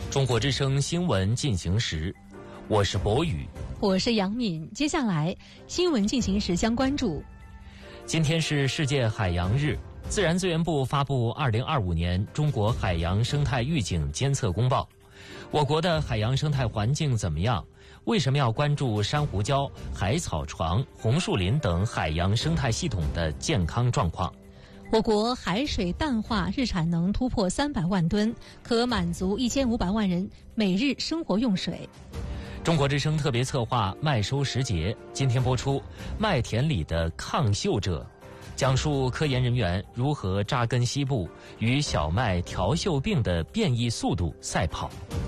中国之声新闻进行时，我是博宇， 我是杨敏。接下来新闻进行时将关注： 今天是世界海洋日，自然资源部发布2025年中国海洋生态预警监测公报。我国的海洋生态环境怎么样？为什么要关注珊瑚礁、海草床、红树林等海洋生态系统的健康状况？ 我国海水淡化日产能突破300万吨，可满足1500万人每日生活用水。 中国之声特别策划麦收时节，今天播出麦田里的抗锈者，讲述科研人员如何扎根西部与小麦调锈病的变异速度赛跑。